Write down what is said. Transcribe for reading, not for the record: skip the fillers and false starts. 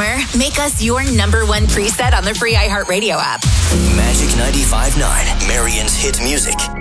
summer, make us your number one preset on the free iHeartRadio app. Magic 95.9, Marion's hit music.